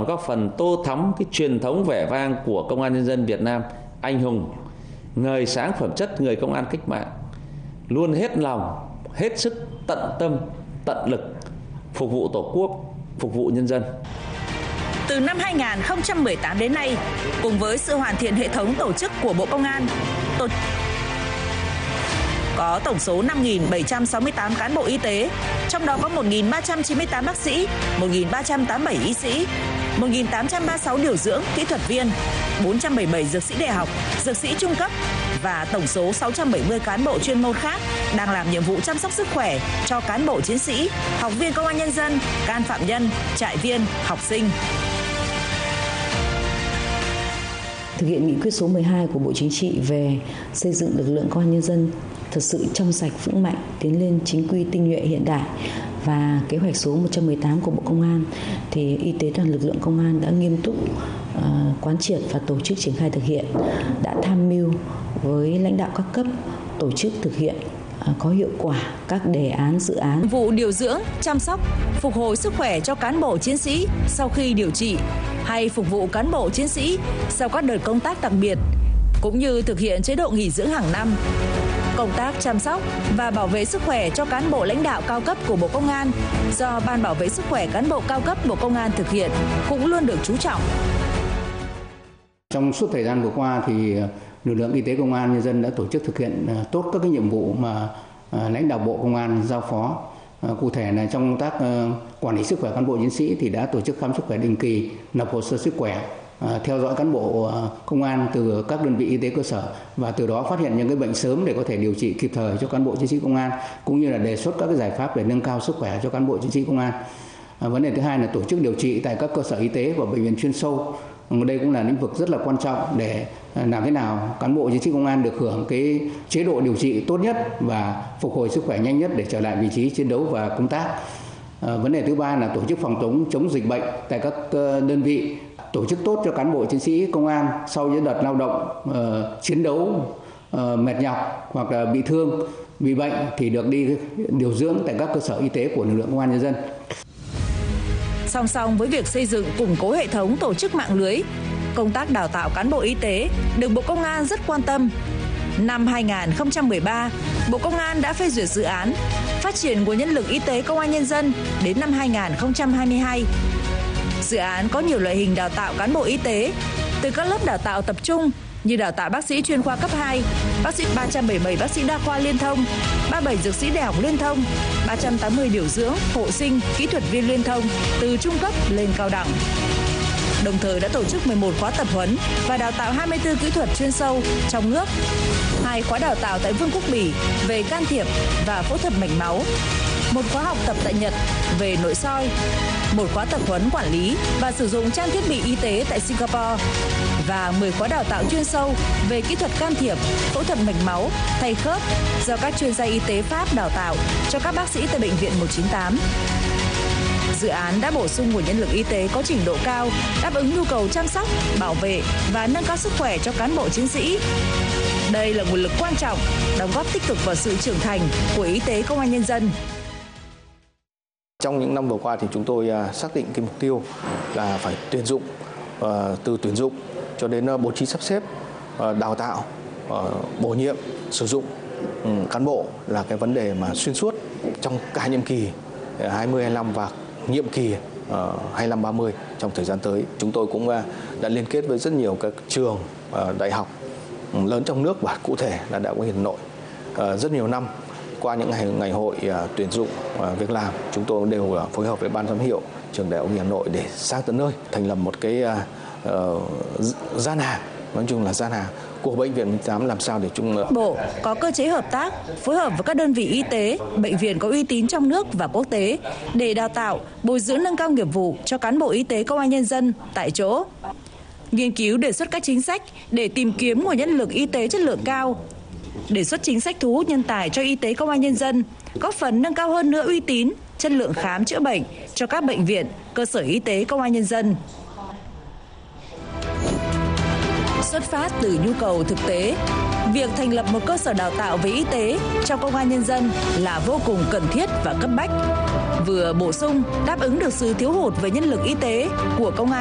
góp phần tô thắm cái truyền thống vẻ vang của Công an Nhân dân Việt Nam anh hùng, ngời sáng phẩm chất người công an cách mạng, luôn hết lòng, hết sức tận tâm, tận lực phục vụ Tổ quốc, phục vụ nhân dân. Từ năm 2018 đến nay, cùng với sự hoàn thiện hệ thống tổ chức của Bộ Công an, có tổng số 5.768 cán bộ y tế, trong đó có 1.398 bác sĩ, 1.387 y sĩ, 1.836 điều dưỡng, kỹ thuật viên, 477 dược sĩ đại học, dược sĩ trung cấp và tổng số 670 cán bộ chuyên môn khác đang làm nhiệm vụ chăm sóc sức khỏe cho cán bộ chiến sĩ, học viên Công an Nhân dân, can phạm nhân, trại viên, học sinh. Thực hiện nghị quyết số 12 của Bộ Chính trị về xây dựng lực lượng Công an Nhân dân thật sự trong sạch vững mạnh, tiến lên chính quy tinh nhuệ hiện đại, và kế hoạch số 118 của Bộ Công an thì y tế toàn lực lượng công an đã nghiêm túc quán triệt và tổ chức triển khai thực hiện, đã tham mưu với lãnh đạo các cấp tổ chức thực hiện có hiệu quả các đề án, dự án. Vụ điều dưỡng, chăm sóc, phục hồi sức khỏe cho cán bộ chiến sĩ sau khi điều trị hay phục vụ cán bộ chiến sĩ sau các đợt công tác đặc biệt, cũng như thực hiện chế độ nghỉ dưỡng hàng năm. Công tác chăm sóc và bảo vệ sức khỏe cho cán bộ lãnh đạo cao cấp của Bộ Công an do Ban Bảo vệ sức khỏe cán bộ cao cấp Bộ Công an thực hiện cũng luôn được chú trọng. Trong suốt thời gian vừa qua thì lực lượng y tế Công an Nhân dân đã tổ chức thực hiện tốt các cái nhiệm vụ mà lãnh đạo Bộ Công an giao phó. Cụ thể là trong công tác quản lý sức khỏe cán bộ chiến sĩ thì đã tổ chức khám sức khỏe định kỳ, nộp hồ sơ sức khỏe, theo dõi cán bộ công an từ các đơn vị y tế cơ sở và từ đó phát hiện những cái bệnh sớm để có thể điều trị kịp thời cho cán bộ chiến sĩ công an, cũng như là đề xuất các cái giải pháp để nâng cao sức khỏe cho cán bộ chiến sĩ công an. Vấn đề thứ hai là tổ chức điều trị tại các cơ sở y tế và bệnh viện chuyên sâu. Đây cũng là lĩnh vực rất là quan trọng để làm thế nào cán bộ chiến sĩ công an được hưởng cái chế độ điều trị tốt nhất và phục hồi sức khỏe nhanh nhất để trở lại vị trí chiến đấu và công tác. Vấn đề thứ ba là tổ chức phòng chống dịch bệnh tại các đơn vị, tổ chức tốt cho cán bộ chiến sĩ công an sau những đợt lao động chiến đấu mệt nhọc hoặc là bị thương, bị bệnh thì được đi điều dưỡng tại các cơ sở y tế của lực lượng Công an Nhân dân. Song song với việc xây dựng củng cố hệ thống tổ chức mạng lưới, công tác đào tạo cán bộ y tế được Bộ Công an rất quan tâm. Năm 2013, Bộ Công an đã phê duyệt dự án phát triển nguồn nhân lực y tế Công an Nhân dân đến năm 2022. Dự án có nhiều loại hình đào tạo cán bộ y tế, từ các lớp đào tạo tập trung như đào tạo bác sĩ chuyên khoa cấp 2, bác sĩ 377 bác sĩ đa khoa liên thông, 37 dược sĩ đại học liên thông, 380 điều dưỡng, hộ sinh, kỹ thuật viên liên thông từ trung cấp lên cao đẳng. Đồng thời đã tổ chức 11 khóa tập huấn và đào tạo 24 kỹ thuật chuyên sâu trong nước, 2 khóa đào tạo tại Vương quốc Bỉ về can thiệp và phẫu thuật mạch máu, 1 khóa học tập tại Nhật về nội soi, 1 khóa tập huấn quản lý và sử dụng trang thiết bị y tế tại Singapore và 10 khóa đào tạo chuyên sâu về kỹ thuật can thiệp, phẫu thuật mạch máu, thay khớp do các chuyên gia y tế Pháp đào tạo cho các bác sĩ tại Bệnh viện 198. Dự án đã bổ sung nguồn nhân lực y tế có trình độ cao, đáp ứng nhu cầu chăm sóc, bảo vệ và nâng cao sức khỏe cho cán bộ chiến sĩ. Đây là nguồn lực quan trọng, đóng góp tích cực vào sự trưởng thành của y tế Công an Nhân dân. Trong những năm vừa qua thì chúng tôi xác định cái mục tiêu là phải tuyển dụng, từ tuyển dụng cho đến bố trí sắp xếp, đào tạo, bổ nhiệm, sử dụng cán bộ là cái vấn đề mà xuyên suốt trong cả nhiệm kỳ 20-25 và nhiệm kỳ 25-30 trong thời gian tới. Chúng tôi cũng đã liên kết với rất nhiều các trường đại học lớn trong nước và cụ thể là Đại học Hà Nội rất nhiều năm. Qua những ngày hội tuyển dụng việc làm, chúng tôi đều phối hợp với Ban giám hiệu trường Đại học Hà Nội để sang tận nơi thành lập một cái gian hàng, nói chung là gian hàng của Bệnh viện 198 làm sao để Bộ có cơ chế hợp tác, phối hợp với các đơn vị y tế, bệnh viện có uy tín trong nước và quốc tế để đào tạo, bồi dưỡng nâng cao nghiệp vụ cho cán bộ y tế Công an Nhân dân tại chỗ. Nghiên cứu đề xuất các chính sách để tìm kiếm nguồn nhân lực y tế chất lượng cao, đề xuất chính sách thu hút nhân tài cho y tế Công an Nhân dân, góp phần nâng cao hơn nữa uy tín, chất lượng khám chữa bệnh cho các bệnh viện, cơ sở y tế Công an Nhân dân. Xuất phát từ nhu cầu thực tế, việc thành lập một cơ sở đào tạo về y tế trong Công an Nhân dân là vô cùng cần thiết và cấp bách, vừa bổ sung đáp ứng được sự thiếu hụt về nhân lực y tế của Công an